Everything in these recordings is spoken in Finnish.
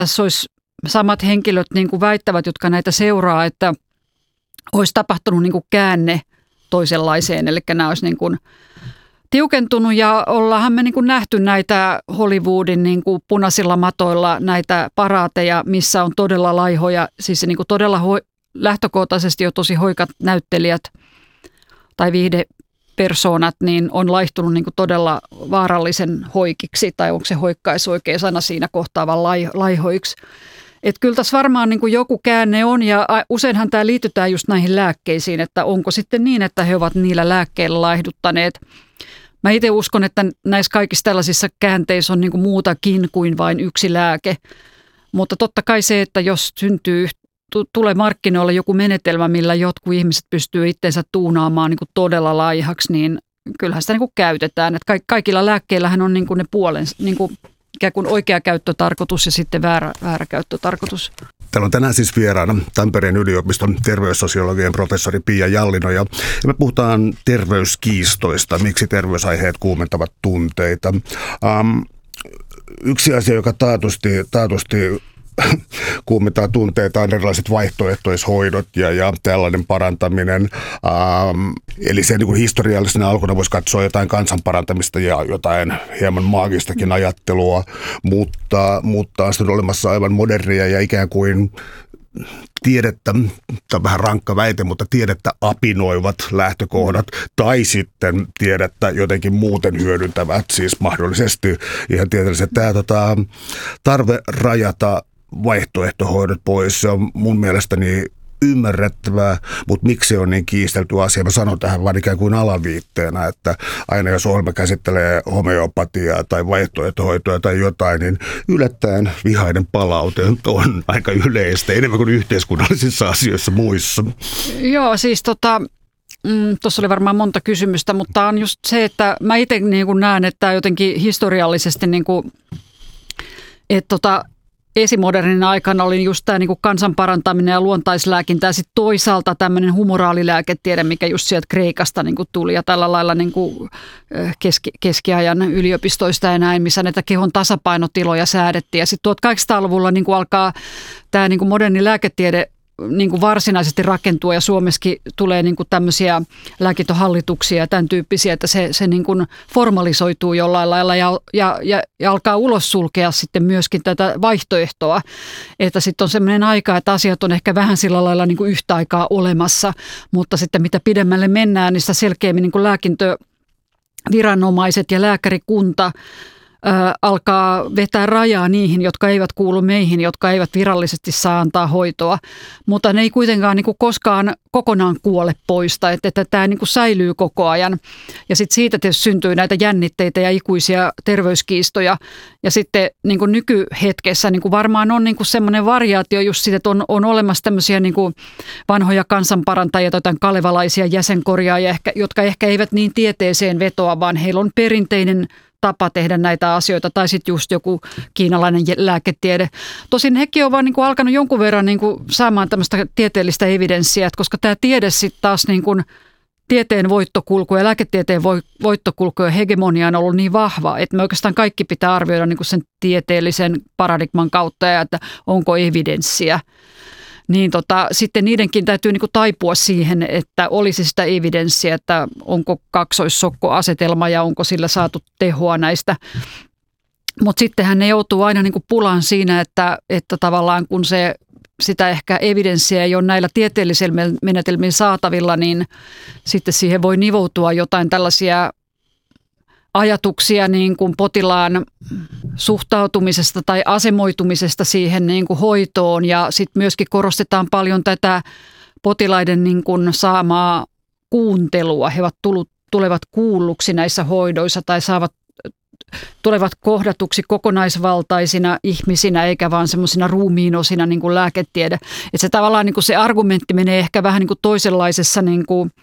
tässä olisi samat henkilöt niin kuin väittävät, jotka näitä seuraa, että olisi tapahtunut niin kuin käänne toisenlaiseen, eli nämä olisi niin kuin tiukentunut ja ollaanhan me niin kuin nähty näitä Hollywoodin niin kuin punaisilla matoilla näitä paraateja, missä on todella laihoja, siis niin kuin todella lähtökohtaisesti jo tosi hoikat näyttelijät tai viihdepersoonat, niin on laihtunut niin kuin todella vaarallisen hoikiksi, tai onko se hoikkaisi oikea sana siinä kohtaavan laihoiksi. Että kyllä tässä varmaan niin kuin joku käänne on, ja useinhan tämä liitytään just näihin lääkkeisiin, että onko sitten niin, että he ovat niillä lääkkeillä laihduttaneet. Mä itse uskon, että näissä kaikissa tällaisissa käänteissä on niin kuin muutakin kuin vain yksi lääke, mutta totta kai se, että jos tulee markkinoille joku menetelmä, millä jotkut ihmiset pystyy itsensä tuunaamaan niin kuin todella laihaksi, niin kyllähän sitä niin kuin käytetään. Että kaikilla lääkkeillähän on niin kuin ne puolensa, niin kuin ikään kuin oikea käyttötarkoitus ja sitten väärä käyttötarkoitus. Täällä on tänään siis vieraana Tampereen yliopiston terveyssosiologian professori Pia Jallino ja me puhutaan terveyskiistoista, miksi terveysaiheet kuumentavat tunteita. Yksi asia, joka taatusti kuumentaa tunteita on erilaiset vaihtoehtoishoidot ja tällainen parantaminen. Eli se niin kuin historiallisena alkuna voisi katsoa jotain kansanparantamista ja jotain hieman maagistakin ajattelua, mutta on sitten olemassa aivan modernia ja ikään kuin tiedettä, tämä on vähän rankka väite, mutta tiedettä apinoivat lähtökohdat tai sitten tiedettä jotenkin muuten hyödyntävät, siis mahdollisesti ihan tieteellisesti. Tämä tarve rajata vaihtoehtohoidot pois, se on mun mielestäni ymmärrettävää, mutta miksi se on niin kiistelty asia? Mä sanon tähän vaan ikään kuin alaviitteenä, että aina jos ohjelma käsittelee homeopatiaa tai vaihtoehtohoitoa tai jotain, niin yllättäen vihainen palaute on aika yleistä, enemmän kuin yhteiskunnallisissa asioissa muissa. Joo, siis tuossa oli varmaan monta kysymystä, mutta on just se, että mä itse niin kuin näen, että jotenkin historiallisesti niin kuin, että esimodernin aikana oli just tämä niinku kansanparantaminen ja luontaislääkintä ja sitten toisaalta tämmöinen humoraalilääketiede, mikä just sieltä Kreikasta niinku tuli ja tällä lailla niinku keskiajan yliopistoista ja näin, missä näitä kehon tasapainotiloja säädettiin. Ja sitten 1800-luvulla niinku alkaa tämä niinku moderni lääketiede niin kuin varsinaisesti rakentua ja Suomessakin tulee niin kuin tämmöisiä lääkintöhallituksia ja tämän tyyppisiä, että se niin kuin formalisoituu jollain lailla ja alkaa ulos sulkea sitten myöskin tätä vaihtoehtoa, että sitten on semmoinen aika, että asiat on ehkä vähän sillä lailla niin kuin yhtä aikaa olemassa, mutta sitten mitä pidemmälle mennään, niin sitä selkeämmin niin kuin lääkintöviranomaiset ja lääkärikunta alkaa vetää rajaa niihin, jotka eivät kuulu meihin, jotka eivät virallisesti saa antaa hoitoa, mutta ne ei kuitenkaan niin kuin koskaan kokonaan kuole poista, että tämä niin kuin säilyy koko ajan. Ja sitten siitä tietysti syntyy näitä jännitteitä ja ikuisia terveyskiistoja. Ja sitten niin kuin nykyhetkessä niin kuin varmaan on niin kuin semmoinen variaatio just siitä, että on olemassa tämmöisiä niin kuin vanhoja kansanparantajia tai kalevalaisia jäsenkorjaajia, jotka ehkä eivät niin tieteeseen vetoa, vaan heillä on perinteinen tapa tehdä näitä asioita, tai sitten just joku kiinalainen lääketiede. Tosin hekin on vaan niin kuin alkanut jonkun verran niin kuin saamaan tämmöistä tieteellistä evidenssiä, että koska tämä tiede sitten taas niin kuin tieteen voittokulku ja lääketieteen voittokulku ja hegemonia on ollut niin vahva, että me oikeastaan kaikki pitää arvioida niin kuin sen tieteellisen paradigman kautta ja että onko evidenssiä. Niin sitten niidenkin täytyy niinku taipua siihen, että olisi sitä evidenssiä, että onko kaksoissokkoasetelma ja onko sillä saatu tehoa näistä. Mutta sittenhän ne joutuu aina niinku pulaan siinä, että tavallaan kun sitä ehkä evidenssiä ei ole näillä tieteellisillä menetelmillä saatavilla, niin sitten siihen voi nivoutua jotain tällaisia ajatuksia niin kuin potilaan suhtautumisesta tai asemoitumisesta siihen niin kuin hoitoon ja sitten myöskin korostetaan paljon tätä potilaiden niin kuin saamaa kuuntelua. He tulevat kuulluksi näissä hoidoissa tai tulevat kohdatuksi kokonaisvaltaisina ihmisinä eikä vaan semmoisina ruumiinosina niin kuin lääketiede. Että se tavallaan niin kuin se argumentti menee ehkä vähän niin kuin toisenlaisessa niin kuin,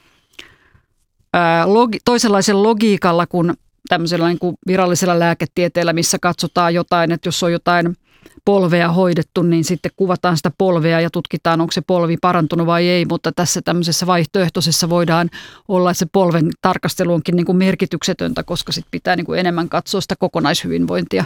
toisenlaisella logiikalla kuin tämmöisellä niin kuin virallisella lääketieteellä, missä katsotaan jotain, että jos on jotain polvea hoidettu, niin sitten kuvataan sitä polvea ja tutkitaan, onko se polvi parantunut vai ei, mutta tässä tämmöisessä vaihtoehtoisessa voidaan olla, että se polven tarkastelu onkin niin kuin merkityksetöntä, koska sitten pitää niin kuin enemmän katsoa sitä kokonaishyvinvointia.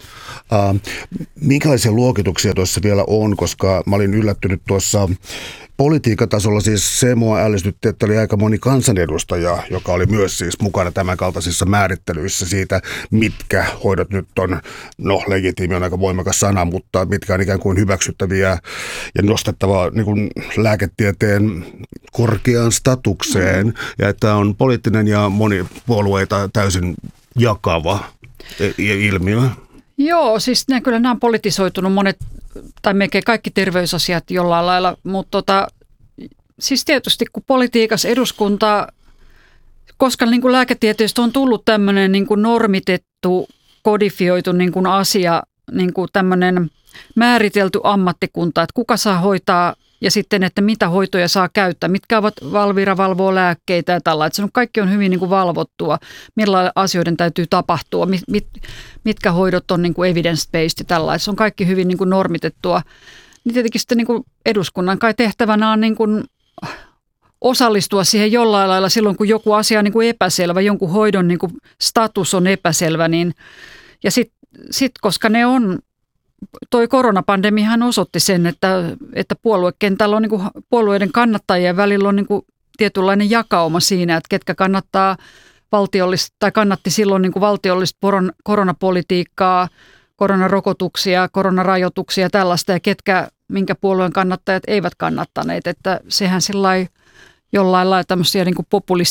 Minkälaisia luokituksia tuossa vielä on, koska mä olin yllättynyt tuossa politiikan tasolla, siis se mua ällistytti, että oli aika moni kansanedustaja, joka oli myös siis mukana tämän kaltaisissa määrittelyissä siitä, mitkä hoidot nyt on, no legitiimi on aika voimakas sana, mutta mitkä on ikään kuin hyväksyttäviä ja nostettavaa niin kuin lääketieteen korkeaan statukseen, ja että on poliittinen ja monipuolueita täysin jakava ilmiö. Joo, siis kyllä nämä on politisoitunut monet, tai melkein kaikki terveysasiat jollain lailla, mutta siis tietysti kun politiikassa eduskunta, koska niin kuin lääketieteestä on tullut tämmöinen niin kuin normitettu, kodifioitu niin kuin asia, niin kuin tämmöinen määritelty ammattikunta, että kuka saa hoitaa ja sitten, että mitä hoitoja saa käyttää, mitkä ovat Valvira valvoo lääkkeitä ja tällaista. Se kaikki on hyvin niin kuin valvottua, millä asioiden täytyy tapahtua, mitkä hoidot on niin kuin evidence-based ja tällaista. Se on kaikki hyvin niin kuin normitettua. Niin tietenkin sitten niin kuin eduskunnan kai tehtävänä on niin kuin osallistua siihen jollain lailla silloin, kun joku asia on niin kuin epäselvä, jonkun hoidon niin kuin status on epäselvä. Niin, ja sitten koska ne on... Toi koronapandemiahan osoitti sen, että puoluekentällä on niin kuin puolueiden kannattajien välillä on niin kuin tietynlainen jakauma siinä, että ketkä kannattaa valtiollista tai kannatti silloin niin kuin valtiollista koronapolitiikkaa, koronarokotuksia, koronarajoituksia ja tällaista ja minkä puolueen kannattajat eivät kannattaneet, että sehän sillai jollain lailla tämmöisiä niin kuin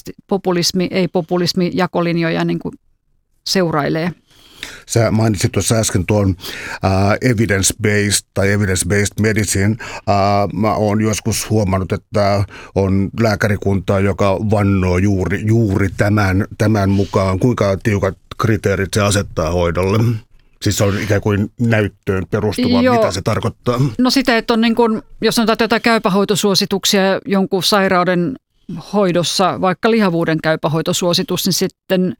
populismi, jakolinjoja niin kuin seurailee. Sä mainitsit tuossa äsken tuon evidence-based tai evidence-based medicine. Mä oon joskus huomannut, että on lääkärikuntaa, joka vannoo juuri tämän mukaan. Kuinka tiukat kriteerit se asettaa hoidolle? Siis se on ikään kuin näyttöön perustuva, mitä se tarkoittaa? No sitä, että on niin kuin, jos on jotain käypähoitosuosituksia jonkun sairauden hoidossa, vaikka lihavuuden käypähoitosuositus, niin sitten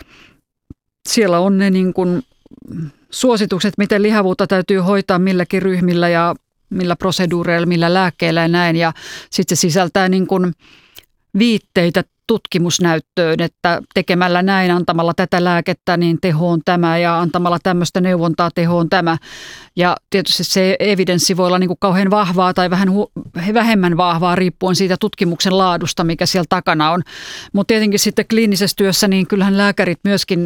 siellä on ne niin kuin suositukset, miten lihavuutta täytyy hoitaa milläkin ryhmillä ja millä proseduureilla, millä lääkkeillä ja näin. Ja sitten se sisältää niin kuin viitteitä tutkimusnäyttöön, että tekemällä näin, antamalla tätä lääkettä, niin teho on tämä ja antamalla tämmöistä neuvontaa teho on tämä. Ja tietysti se evidenssi voi olla niin kuin kauhean vahvaa tai vähän vähemmän vahvaa riippuen siitä tutkimuksen laadusta, mikä siellä takana on. Mutta tietenkin sitten kliinisessä työssä, niin kyllähän lääkärit myöskin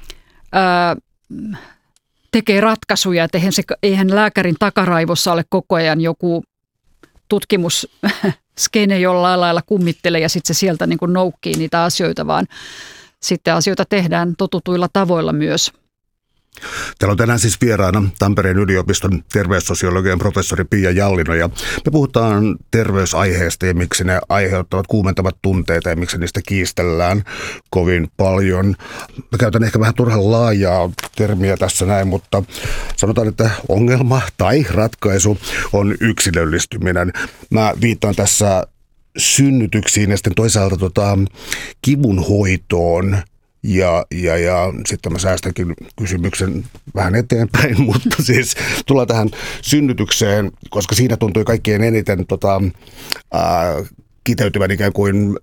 tekee ratkaisuja, että eihän lääkärin takaraivossa ole koko ajan joku tutkimusskene jollain lailla kummittelee ja sitten se sieltä niin kuin noukkii niitä asioita, vaan sitten asioita tehdään totutuilla tavoilla myös. Täällä on tänään siis vieraana Tampereen yliopiston terveyssosiologian professori Pia Jallino ja me puhutaan terveysaiheesta ja miksi ne aiheuttavat kuumentavat tunteita ja miksi niistä kiistellään kovin paljon. Mä käytän ehkä vähän turhan laajaa termiä tässä näin, mutta sanotaan, että ongelma tai ratkaisu on yksilöllistyminen. Mä viittaan tässä synnytyksiin ja sitten toisaalta kivun hoitoon. Ja sitten mä säästänkin kysymyksen vähän eteenpäin, mutta siis tullaan tähän synnytykseen, koska siinä tuntui kaikkein eniten kiteytyvän ikään kuin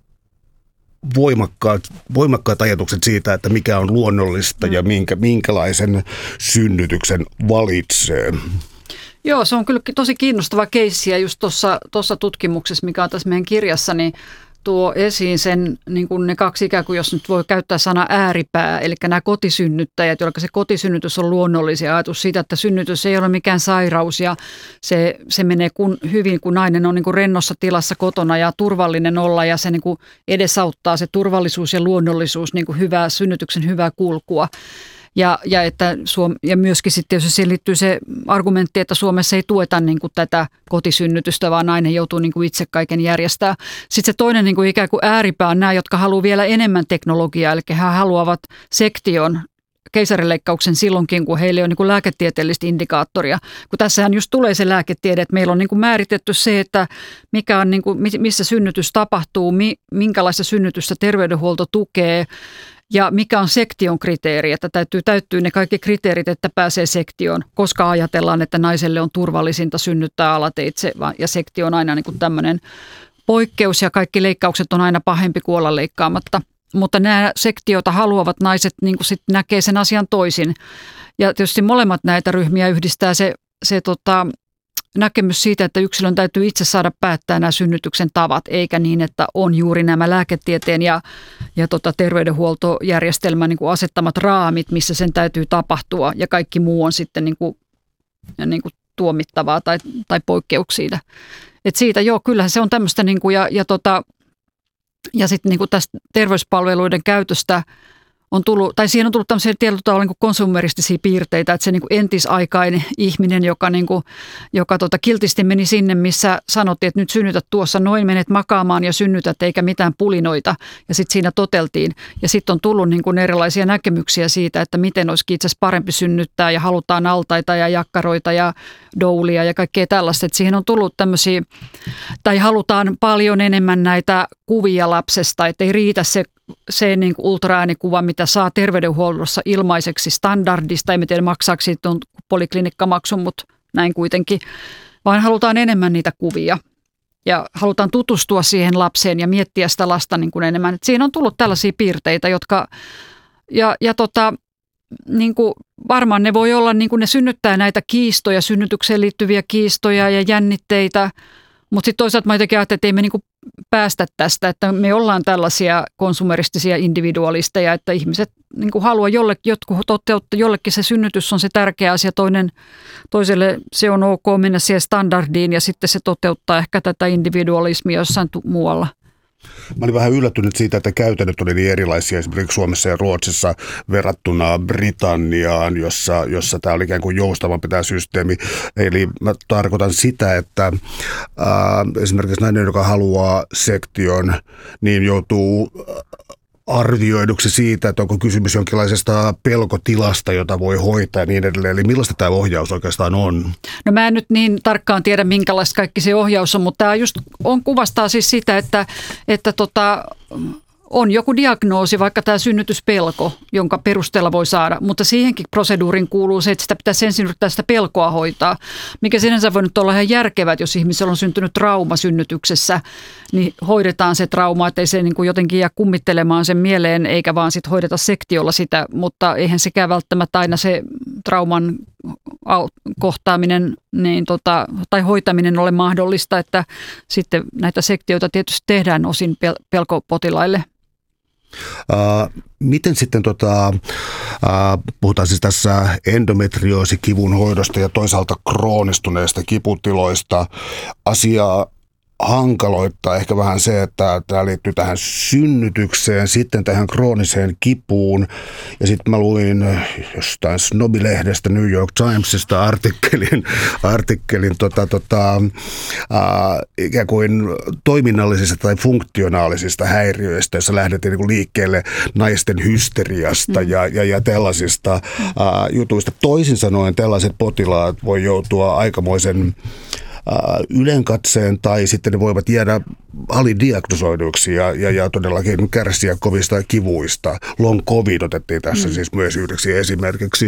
voimakkaat ajatukset siitä, että mikä on luonnollista ja minkälaisen synnytyksen valitsee. Joo, se on kyllä tosi kiinnostava keissi ja just tuossa tutkimuksessa, mikä on tässä meidän kirjassa, niin tuo esiin sen, niin kuin ne kaksi ikään kuin, jos nyt voi käyttää sana ääripää, eli nämä kotisynnyttäjät, joilla se kotisynnytys on luonnollisia ajatus siitä, että synnytys ei ole mikään sairaus ja se menee hyvin, kun nainen on niin kuin rennossa tilassa kotona ja turvallinen olla ja se niin kuin edesauttaa se turvallisuus ja luonnollisuus niin kuin synnytyksen hyvää kulkua. Ja myöskin sitten, jos siihen liittyy se argumentti, että Suomessa ei tueta niin kuin tätä kotisynnytystä, vaan nainen joutuu niin kuin itse kaiken järjestää. Sitten se toinen niin kuin ikään kuin ääripää on nämä, jotka haluaa vielä enemmän teknologiaa, eli he haluavat sektion, keisarileikkauksen silloinkin, kun heillä on niin kuin lääketieteellistä indikaattoria. Kun tässähän just tulee se lääketiede, että meillä on niin kuin määritetty se, että mikä on niin kuin, missä synnytys tapahtuu, minkälaista synnytystä terveydenhuolto tukee, ja mikä on sektion kriteeri, että täytyy täyttyä ne kaikki kriteerit, että pääsee sektioon, koska ajatellaan, että naiselle on turvallisinta synnyttää alateitse ja sektio on aina niin kuin tämmöinen poikkeus ja kaikki leikkaukset on aina pahempi kuin olla leikkaamatta. Mutta nämä sektiota haluavat naiset niin kuin sit näkee sen asian toisin. Ja tietysti molemmat näitä ryhmiä yhdistää se näkemys siitä, että yksilön täytyy itse saada päättää nämä synnytyksen tavat, eikä niin, että on juuri nämä lääketieteen ja terveydenhuoltojärjestelmän niin kuin asettamat raamit, missä sen täytyy tapahtua ja kaikki muu on sitten niin kuin tuomittavaa tai poikkeuksia. Et siitä kyllähän se on tämmöistä niin kuin ja sitten niin kuin tästä terveyspalveluiden käytöstä on tullut, tai siihen on tullut tämmöisiä tietyllä tavalla niin kuin konsumeristisia piirteitä, että se niin kuin entisaikainen ihminen, joka kiltisti meni sinne, missä sanottiin, että nyt synnytät tuossa, noin menet makaamaan ja synnytät, eikä mitään pulinoita, ja sitten siinä toteltiin. Ja sitten on tullut niin kuin erilaisia näkemyksiä siitä, että miten olisikin itse asiassa parempi synnyttää, ja halutaan altaita ja jakkaroita ja doulia ja kaikkea tällaista. Että siihen on tullut tämmöisiä, tai halutaan paljon enemmän näitä kuvia lapsesta, että ei riitä se niin kuin ultraäänikuva, mitä saa terveydenhuollossa ilmaiseksi standardista. Ei tiedä maksaako siitä on poliklinikkamaksu, mutta näin kuitenkin. Vaan halutaan enemmän niitä kuvia ja halutaan tutustua siihen lapseen ja miettiä sitä lasta niin kuin enemmän. Et siinä on tullut tällaisia piirteitä, jotka niin kuin varmaan ne voi olla, niin kuin ne synnyttää näitä kiistoja, synnytykseen liittyviä kiistoja ja jännitteitä. Mutta sitten toisaalta mä jotenkin ajattelin, että ei me niinku päästä tästä, että me ollaan tällaisia konsumeristisia individualisteja, että ihmiset niinku haluaa jollekin se synnytys on se tärkeä asia, toiselle se on ok mennä siihen standardiin ja sitten se toteuttaa ehkä tätä individualismia jossain muualla. Mä olin vähän yllättynyt siitä, että käytännöt oli niin erilaisia esimerkiksi Suomessa ja Ruotsissa verrattuna Britanniaan, jossa tämä oli ikään kuin joustavampi tämä systeemi. Eli mä tarkoitan sitä, että esimerkiksi nainen, joka haluaa sektion, niin joutuu arvioiduksi siitä, että onko kysymys jonkinlaisesta pelkotilasta, jota voi hoitaa ja niin edelleen. Eli millaista tämä ohjaus oikeastaan on? No mä en nyt niin tarkkaan tiedä, minkälaista kaikki se ohjaus on, mutta tämä just kuvastaa siis sitä, että on joku diagnoosi, vaikka tämä synnytyspelko, jonka perusteella voi saada, mutta siihenkin proseduuriin kuuluu se, että sitä pitäisi ensin yrittää sitä pelkoa hoitaa, mikä sinänsä voi nyt olla ihan järkevää, että jos ihmisellä on syntynyt trauma synnytyksessä, niin hoidetaan se trauma, ettei se niin kuin jotenkin jää kummittelemaan sen mieleen, eikä vaan sitten hoideta sektiolla sitä, mutta eihän sekään välttämättä aina se trauman kohtaaminen tai hoitaminen ole mahdollista, että sitten näitä sektioita tietysti tehdään osin pelkopotilaille. Miten sitten puhutaan siis tässä endometrioosikivun hoidosta ja toisaalta kroonistuneista kiputiloista. Asiaa hankaloittaa ehkä vähän se, että tämä liittyy tähän synnytykseen, sitten tähän krooniseen kipuun. Ja sitten mä luin jostain Snobilehdestä, New York Timesista artikkelin ikään kuin toiminnallisista tai funktionaalisista häiriöistä, joissa lähdettiin niin kuin liikkeelle naisten hysteriasta ja tällaisista jutuista. Toisin sanoen tällaiset potilaat voi joutua aikamoisen ylenkatseen tai sitten ne voivat jäädä alidiagnosoiduiksi ja todellakin kärsiä kovista kivuista. Long covid otettiin tässä siis myös yhdeksi esimerkiksi.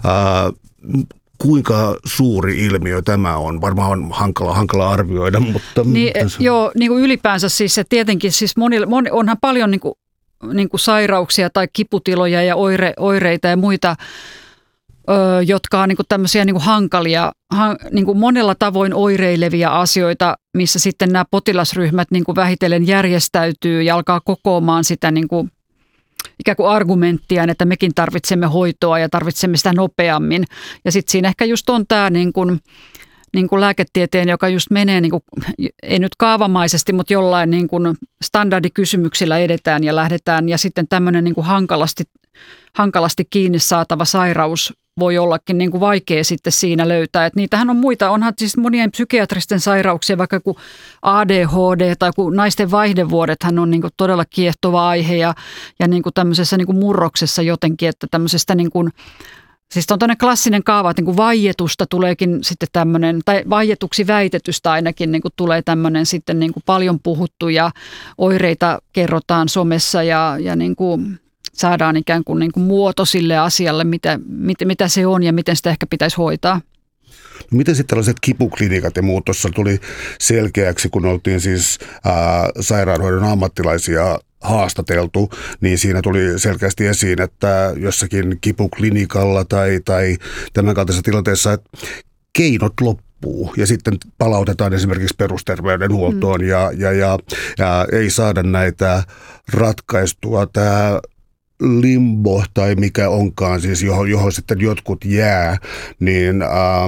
Kuinka suuri ilmiö tämä on? Varmaan on hankala arvioida, mutta... niin kuin ylipäänsä siis, että tietenkin siis onhan paljon niin kuin sairauksia tai kiputiloja ja oireita ja muita, jotka on niin kuin tämmöisiä niin kuin hankalia, niin kuin monella tavoin oireilevia asioita, missä sitten nämä potilasryhmät niin kuin vähitellen järjestäytyy ja alkaa kokoamaan sitä niin kuin ikään kuin argumenttia, että mekin tarvitsemme hoitoa ja tarvitsemme sitä nopeammin. Ja sitten siinä ehkä just on tämä niin kuin lääketieteen, joka just menee, niin kuin, ei nyt kaavamaisesti, mutta jollain niin kuin standardikysymyksillä edetään ja lähdetään. Ja sitten tämmöinen niin kuin hankalasti kiinni saatava sairaus voi ollakin niin kuin vaikea sitten siinä löytää. Et niitähän on muita, onhan siis monien psykiatristen sairauksia, vaikka kuin ADHD tai kuin naisten vaihdevuodethan on niin kuin todella kiehtova aihe ja niin kuin tämmöisessä niin kuin murroksessa jotenkin, että tämmöisestä niin kuin, siis on tämmöinen klassinen kaava, että niin kuin vaietusta tuleekin sitten tämmöinen, tai vaietuksi väitetystä ainakin niin kuin tulee tämmöinen sitten niin kuin paljon puhuttu ja oireita kerrotaan somessa ja niin kuin saadaan ikään kuin, muoto sille asialle, mitä se on ja miten sitä ehkä pitäisi hoitaa. No miten sitten tällaiset kipuklinikat ja muut tuossa tuli selkeäksi, kun oltiin siis sairaanhoidon ammattilaisia haastateltu, niin siinä tuli selkeästi esiin, että jossakin kipuklinikalla tai tämän kaltaisessa tilanteessa, että keinot loppuu ja sitten palautetaan esimerkiksi perusterveydenhuoltoon ja ei saada näitä ratkaistua. Tämä limbo tai mikä onkaan, siis johon sitten jotkut jää, niin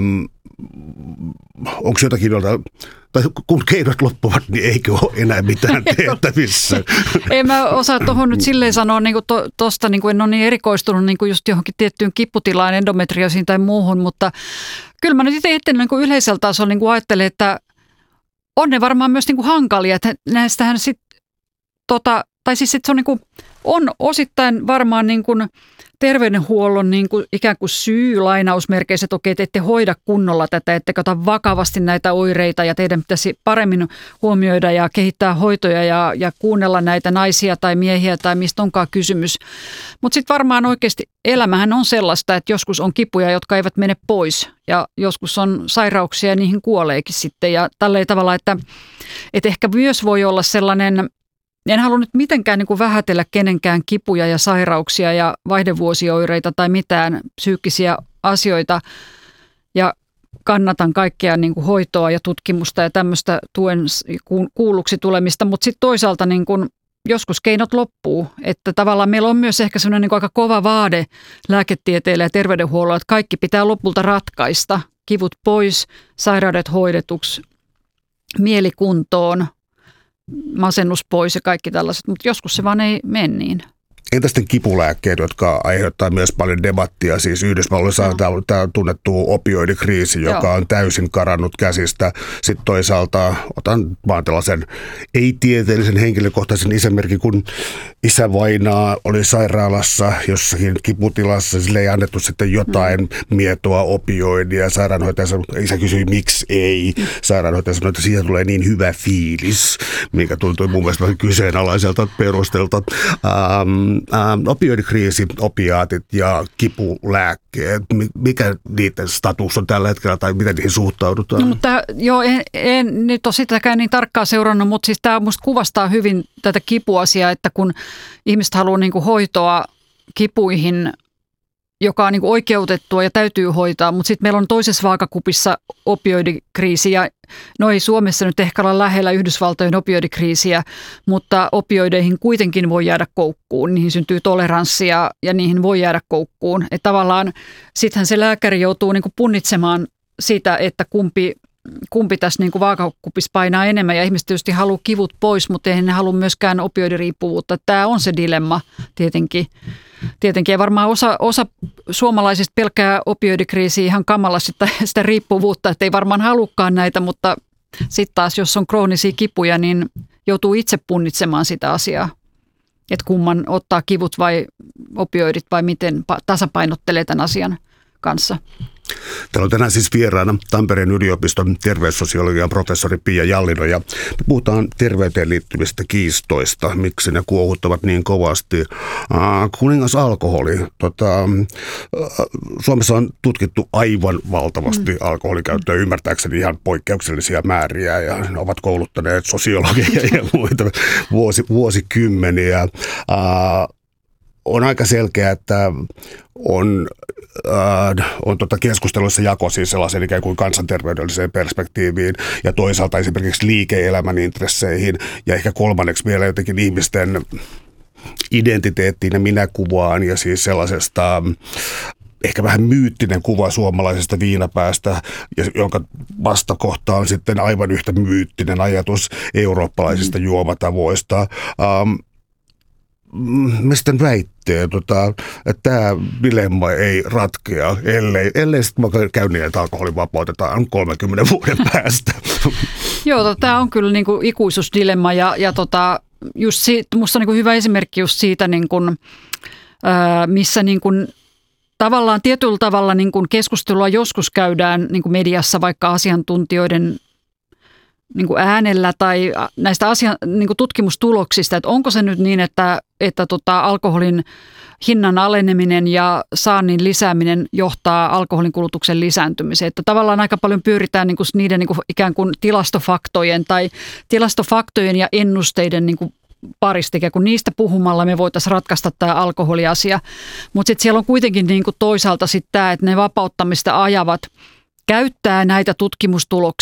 onko jotakin, tai kun keinot loppuvat, niin eikö ole enää mitään tehtävissä? En mä osaa tuohon nyt silleen sanoa, niin tuosta niin en ole niin erikoistunut niin just johonkin tiettyyn kipputilaan, endometriosiin tai muuhun, mutta kyllä mä nyt itse niin yleisellä tasolla niin ajattelen, että on ne varmaan myös niin hankalia, että näistähän sitten, tai siis se on, niin kuin, on osittain varmaan niin kuin terveydenhuollon niin kuin ikään kuin syy lainausmerkeissä, että okei, että ette hoida kunnolla tätä, ettekä ota vakavasti näitä oireita ja teidän pitäisi paremmin huomioida ja kehittää hoitoja ja kuunnella näitä naisia tai miehiä tai mistä onkaan kysymys. Mutta sitten varmaan oikeasti elämähän on sellaista, että joskus on kipuja, jotka eivät mene pois ja joskus on sairauksia ja niihin kuoleekin sitten ja tälleen tavalla, että ehkä myös voi olla sellainen. En halua nyt mitenkään niin kuin vähätellä kenenkään kipuja ja sairauksia ja vaihdevuosioireita tai mitään psyykkisiä asioita ja kannatan kaikkea niin kuin hoitoa ja tutkimusta ja tämmöistä tuen kuulluksi tulemista, mutta sitten toisaalta niin kuin joskus keinot loppuu, että tavallaan meillä on myös ehkä sellainen niin kuin aika kova vaade lääketieteellä ja terveydenhuollolla, että kaikki pitää lopulta ratkaista, kivut pois, sairaudet hoidetuksi, mielikuntoon, masennus pois ja kaikki tällaiset, mutta joskus se vaan ei mene niin. Entä sitten kipulääkkeet, jotka aiheuttaa myös paljon debattia? Siis Yhdysvalloissa on tämä tunnettu opioidikriisi, joka on täysin karannut käsistä. Sitten toisaalta otan vaan tällaisen ei-tieteellisen henkilökohtaisen isämerkin, kun isävainaa oli sairaalassa jossakin kiputilassa. Sille ei annettu sitten jotain mietoa opioidia. Sairaanhoitaja sanoi, isä kysyi, miksi ei. Sairaanhoitaja sanoi, että siitä tulee niin hyvä fiilis, mikä tuntui mun mielestä vähän kyseenalaiselta perustelta. Opioidikriisi, opiaatit ja kipulääkkeet, mikä niiden status on tällä hetkellä tai miten niihin suhtaudutaan? No, mutta en nyt ole sitäkään niin tarkkaan seurannut, mutta siis tämä musta kuvastaa hyvin tätä kipuasiaa, että kun ihmiset haluaa niin kuin hoitoa kipuihin, joka on niin kuin oikeutettua ja täytyy hoitaa, mutta sitten meillä on toisessa vaakakupissa opioidikriisi ja no ei Suomessa nyt ehkä olla lähellä Yhdysvaltojen opioidikriisiä, mutta opioideihin kuitenkin voi jäädä koukkuun, niihin syntyy toleranssia ja niihin voi jäädä koukkuun. Että tavallaan sittenhän se lääkäri joutuu niin kuin punnitsemaan sitä, että kumpi tässä niin kuin vaakakupissa painaa enemmän ja ihmiset tietysti haluaa kivut pois, mutta eihän ne halua myöskään opioidiriippuvuutta. Tämä on se dilemma tietenkin. Ja varmaan osa suomalaisista pelkää opioidikriisiä ihan kamalasti sitä riippuvuutta, että ei varmaan halukkaan näitä, mutta sitten taas jos on kroonisia kipuja, niin joutuu itse punnitsemaan sitä asiaa. Että kumman ottaa kivut vai opioidit vai miten tasapainottelee tämän asian kanssa. Täällä on tänään siis vieraana Tampereen yliopiston terveyssosiologian professori Pia Jallino ja me puhutaan terveyteen liittyvistä kiistoista, miksi ne kuohuttavat niin kovasti. Kuningas alkoholi. Suomessa on tutkittu aivan valtavasti alkoholikäyttöä, ymmärtääkseni ihan poikkeuksellisia määriä ja ne ovat kouluttaneet sosiologeja ja muita vuosikymmeniä. On aika selkeää, että on keskusteluissa jako siis sellaisen ikään kuin kansanterveydelliseen perspektiiviin ja toisaalta esimerkiksi liike-elämän intresseihin ja ehkä kolmanneksi vielä jotenkin ihmisten identiteettiin ja minäkuvaan ja siis sellaisesta ehkä vähän myyttinen kuva suomalaisesta viinapäästä, jonka vastakohta on sitten aivan yhtä myyttinen ajatus eurooppalaisista juomatavoista. Mä sitten väittee, että tämä dilemma ei ratkea, ellei sitten käy niin, että alkoholi vapautetaan 30 vuoden päästä. Joo, tämä on kyllä niin kuin ikuisuusdilemma ja just musta on niin kuin hyvä esimerkki just siitä, niin kuin, missä niin kuin tavallaan tietyllä tavalla niin kuin keskustelua joskus käydään niin kuin mediassa vaikka asiantuntijoiden niin kuin äänellä tai näistä niin kuin tutkimustuloksista, että onko se nyt niin, että että alkoholin hinnan aleneminen ja saannin lisääminen johtaa alkoholin kulutuksen lisääntymiseen. Että tavallaan aika paljon pyöritään niin kuin niiden niin kuin ikään kuin tilastofaktojen ja ennusteiden niin kuin parista, kun niistä puhumalla me voitaisiin ratkaista tämä alkoholiasia. Mutta sitten siellä on kuitenkin niin kuin toisaalta sitten tämä, että ne vapauttamista ajavat käyttää näitä tutkimustuloksia